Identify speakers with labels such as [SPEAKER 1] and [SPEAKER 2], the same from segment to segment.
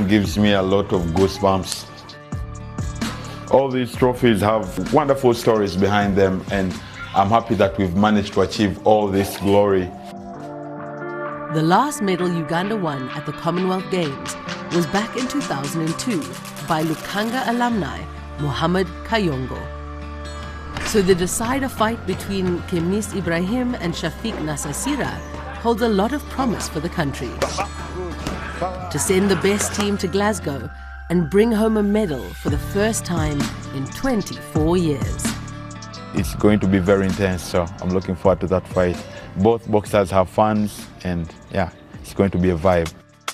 [SPEAKER 1] gives me a lot of goosebumps. All these trophies have wonderful stories behind them, and I'm happy that we've managed to achieve all this glory.
[SPEAKER 2] The last medal Uganda won at the Commonwealth Games was back in 2002 by Lukanga alumni Mohamed Kayongo. So the decider fight between Khamis Ibrahim and Shafiq Nasasira holds a lot of promise for the country. To send the best team to Glasgow and bring home a medal for the first time in 24 years.
[SPEAKER 1] It's going to be very intense, so I'm looking forward to that fight. Both boxers have fans, and yeah, it's going to be a vibe.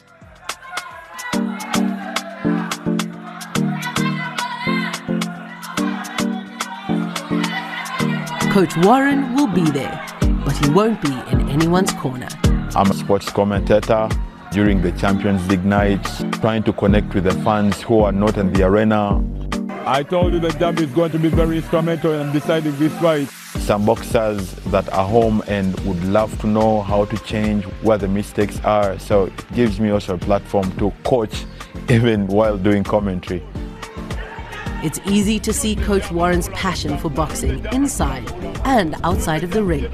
[SPEAKER 2] Coach Warren will be there, but he won't be in anyone's corner.
[SPEAKER 1] I'm a sports commentator during the Champions League nights, trying to connect with the fans who are not in the arena.
[SPEAKER 3] I told you that Jam is going to be very instrumental in deciding this fight.
[SPEAKER 1] Some boxers that are home and would love to know how to change, where the mistakes are, so it gives me also a platform to coach even while doing commentary.
[SPEAKER 2] It's easy to see Coach Warren's passion for boxing inside and outside of the ring.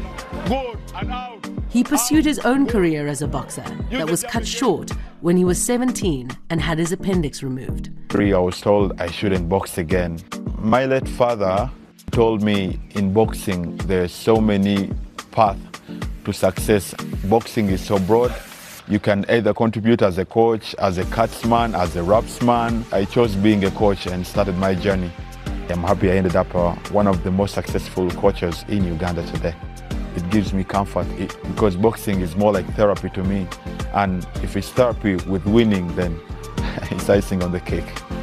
[SPEAKER 2] He pursued his own career as a boxer that was cut short when he was 17 and had his appendix removed.
[SPEAKER 1] I was told I shouldn't box again. My late father told me in boxing there's so many paths to success. Boxing is so broad. You can either contribute as a coach, as a cutsman, as a rapsman. I chose being a coach and started my journey. I'm happy I ended up one of the most successful coaches in Uganda today. It gives me comfort because boxing is more like therapy to me. And if it's therapy with winning, then it's icing on the cake.